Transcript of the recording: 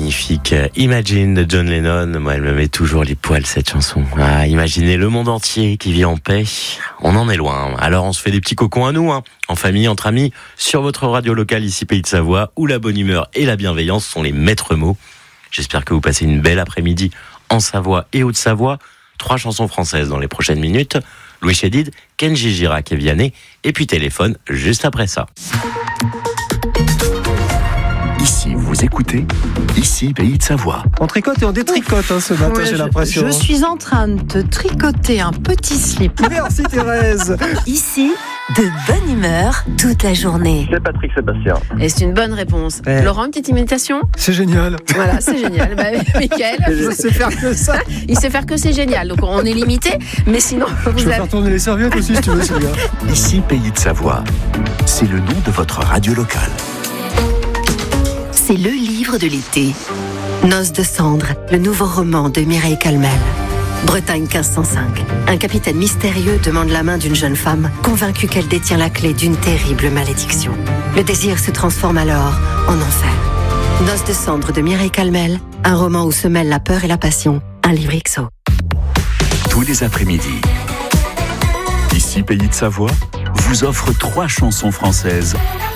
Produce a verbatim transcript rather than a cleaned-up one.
magnifique Imagine de John Lennon. Moi, elle me met toujours les poils, cette chanson. Ah, imaginez le monde entier qui vit en paix. On en est loin. Alors, on se fait des petits cocons à nous, hein, en famille, entre amis, sur votre radio locale, ici Pays de Savoie, où la bonne humeur et la bienveillance sont les maîtres mots. J'espère que vous passez une belle après-midi en Savoie et Haute-Savoie. Trois chansons françaises dans les prochaines minutes. Louis Chédid, Kenji Girac et Vianney. Et puis téléphone juste après ça. Ici, vous écoutez, ici, Pays de Savoie. On tricote et on détricote hein, ce matin, Ouais, j'ai je, l'impression. Je suis en train de te tricoter un petit slip. Merci Thérèse. Ici, de bonne humeur toute la journée. C'est Patrick Sébastien. Et c'est une bonne réponse. Ouais. Laurent, une petite imitation ? C'est génial. Voilà, c'est génial. Bah, Mickaël, Je sais faire que ça. il sait faire que c'est génial. Donc on est limité, mais sinon, Je vous peux avez... faire tourner les serviettes aussi si tu veux, Sylvia. Ici, Pays de Savoie. C'est le nom de votre radio locale. C'est le livre de l'été. Noces de cendres, le nouveau roman de Mireille Calmel. Bretagne quinze cent cinq. Un capitaine mystérieux demande la main d'une jeune femme, convaincue qu'elle détient la clé d'une terrible malédiction. Le désir se transforme alors en enfer. Noces de cendres de Mireille Calmel, un roman où se mêlent la peur et la passion. Un livre X O. Tous les après-midi. Ici, Pays de Savoie vous offre trois chansons françaises